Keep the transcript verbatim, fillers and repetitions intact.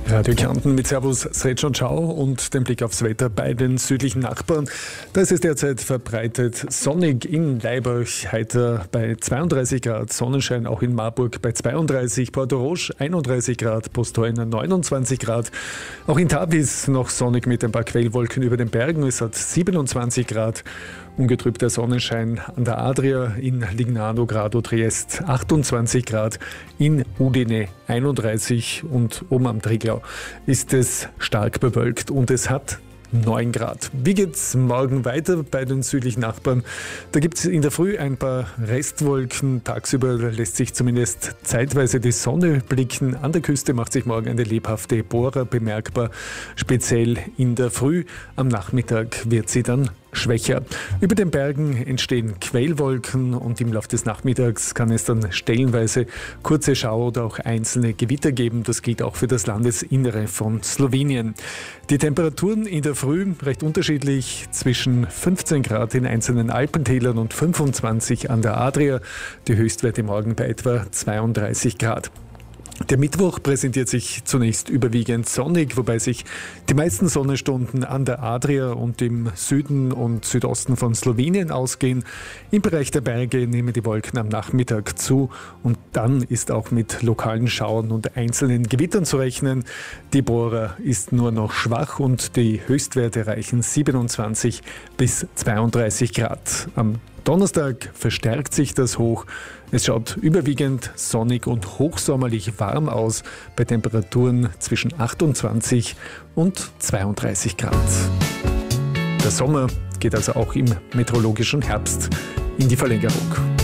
Radio Kärnten mit Servus, Sretsch und Schau und den Blick aufs Wetter bei den südlichen Nachbarn. Da ist es derzeit verbreitet sonnig in Laibach, heiter bei zweiunddreißig Grad, Sonnenschein auch in Marburg bei zweiunddreißig, Portorosch einunddreißig Grad, Posteuern neunundzwanzig Grad. Auch in Tavis noch sonnig mit ein paar Quellwolken über den Bergen, es hat siebenundzwanzig Grad. Ungetrübter Sonnenschein an der Adria, in Lignano, Grado, Triest achtundzwanzig Grad, in Udine einunddreißig und oben am Triglau ist es stark bewölkt und es hat neun Grad. Wie geht's morgen weiter bei den südlichen Nachbarn? Da gibt es in der Früh ein paar Restwolken. Tagsüber lässt sich zumindest zeitweise die Sonne blicken. An der Küste macht sich morgen eine lebhafte Bohrer bemerkbar, speziell in der Früh. Am Nachmittag wird sie dann schwächer. Über den Bergen entstehen Quellwolken und im Laufe des Nachmittags kann es dann stellenweise kurze Schauer oder auch einzelne Gewitter geben. Das gilt auch für das Landesinnere von Slowenien. Die Temperaturen in der Früh recht unterschiedlich, zwischen fünfzehn Grad in einzelnen Alpentälern und fünfundzwanzig an der Adria. Die Höchstwerte morgen bei etwa zweiunddreißig Grad. Der Mittwoch präsentiert sich zunächst überwiegend sonnig, wobei sich die meisten Sonnenstunden an der Adria und im Süden und Südosten von Slowenien ausgehen. Im Bereich der Berge nehmen die Wolken am Nachmittag zu und dann ist auch mit lokalen Schauern und einzelnen Gewittern zu rechnen. Die Bohrer ist nur noch schwach und die Höchstwerte reichen siebenundzwanzig bis zweiunddreißig Grad. Am Donnerstag verstärkt sich das Hoch. Es schaut überwiegend sonnig und hochsommerlich warm aus, bei Temperaturen zwischen achtundzwanzig und zweiunddreißig Grad. Der Sommer geht also auch im meteorologischen Herbst in die Verlängerung.